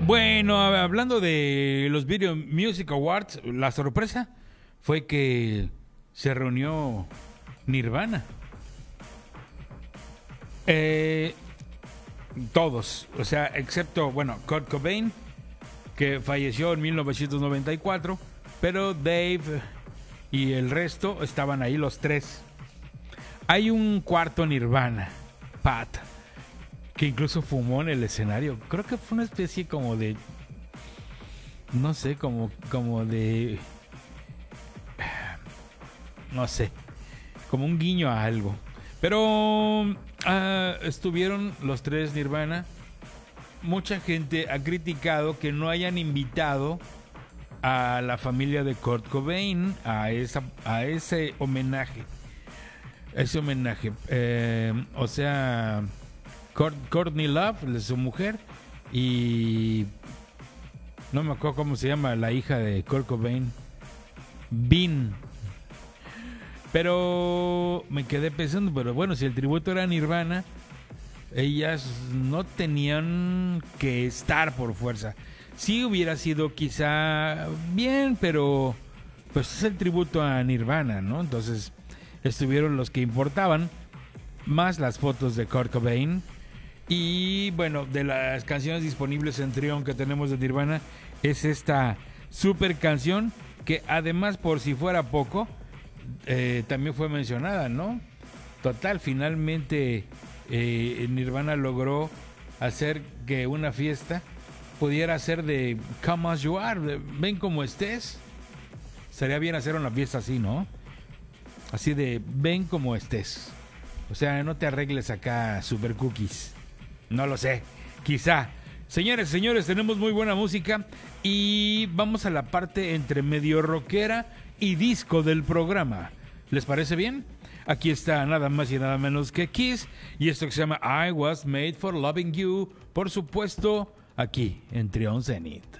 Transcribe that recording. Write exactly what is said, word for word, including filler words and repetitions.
Bueno, hablando de los Video Music Awards, la sorpresa fue que se reunió Nirvana. Eh, todos, o sea, excepto, bueno, Kurt Cobain, que falleció en mil novecientos noventa y cuatro, pero Dave y el resto estaban ahí los tres. Hay un cuarto Nirvana, Pat, que incluso fumó en el escenario. Creo que fue una especie como de, no sé, como, como de, no sé, como un guiño a algo. Pero uh, estuvieron los tres Nirvana. Mucha gente ha criticado que no hayan invitado a la familia de Kurt Cobain a, esa, a ese homenaje. Ese homenaje. Eh, o sea, Court, Courtney Love, su mujer, y no me acuerdo cómo se llama la hija de Kurt Cobain. Bean. Pero me quedé pensando, pero bueno, si el tributo era Nirvana, ellas no tenían que estar por fuerza. Sí hubiera sido quizá bien, pero pues es el tributo a Nirvana, ¿no? Entonces estuvieron los que importaban, más las fotos de Kurt Cobain. Y bueno, de las canciones disponibles en Trion que tenemos de Nirvana, es esta super canción que además, por si fuera poco, eh, también fue mencionada, ¿no? Total, finalmente eh, Nirvana logró hacer que una fiesta pudiera ser de Come As You Are, de, ven como estés. Sería bien hacer una fiesta así, ¿no? Así de ven como estés. O sea, no te arregles acá super cookies. No lo sé, quizá. Señores, señores, tenemos muy buena música y vamos a la parte entre medio rockera y disco del programa. ¿Les parece bien? Aquí está nada más y nada menos que Kiss y esto que se llama I Was Made for Loving You, por supuesto, aquí en Trion Zenith.